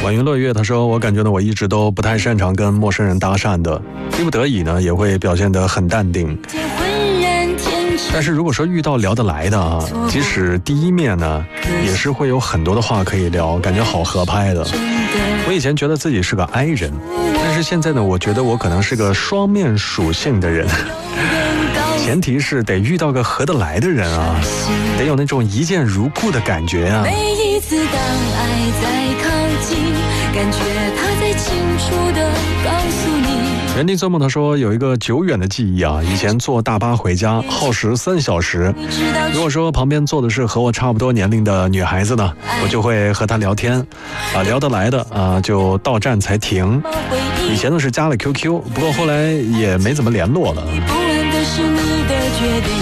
晚云落月他说，我感觉呢我一直都不太擅长跟陌生人搭讪的，逼不得已呢也会表现得很淡定。但是如果说遇到聊得来的啊，即使第一面呢也是会有很多的话可以聊，感觉好合拍的。我以前觉得自己是个 I 人，但是现在呢我觉得我可能是个双面属性的人。前提是得遇到个合得来的人啊，得有那种一见如故的感觉啊。 每一次当爱在靠近，感觉它在清楚地告诉你。 原定做梦他说有一个久远的记忆啊，以前坐大巴回家耗时3小时，如果说旁边坐的是和我差不多年龄的女孩子呢，我就会和她聊天啊，聊得来的啊就到站才停。以前呢是加了 QQ， 不过后来也没怎么联络了。 是你的决定。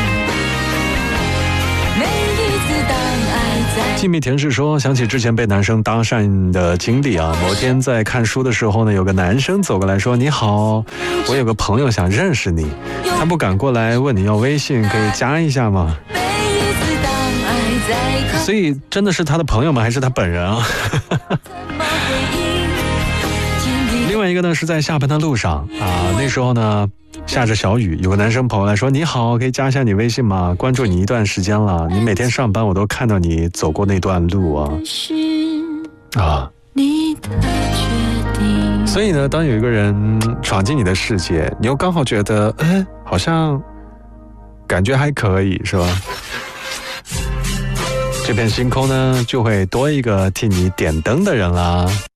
每一次当爱在静谧甜是说，想起之前被男生搭讪的经历啊，某天在看书的时候呢，有个男生走过来说，你好，我有个朋友想认识你，他不敢过来问你要微信，可以加一下吗？ 每一次当爱在靠所以真的是他的朋友吗？还是他本人啊？另外一个呢是在下班的路上啊，那时候呢下着小雨，有个男生跑过来说，你好，可以加一下你微信吗？关注你一段时间了，你每天上班我都看到你走过那段路啊。 你的决定。 所以呢，当有一个人闯进你的世界，你又刚好觉得好像感觉还可以，是吧？这片星空呢就会多一个替你点灯的人啦。